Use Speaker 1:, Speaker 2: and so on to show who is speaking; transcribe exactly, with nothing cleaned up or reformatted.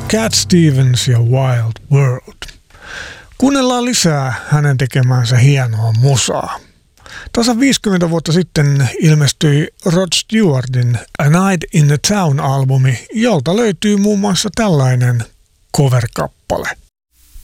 Speaker 1: Cat Stevens ja Wild World. Kuunnellaan lisää hänen tekemäänsä hienoa musaa. Tasan viisikymmentä vuotta sitten ilmestyi Rod Stewartin A Night in the Town-albumi, jolta löytyy muun muassa tällainen cover-kappale.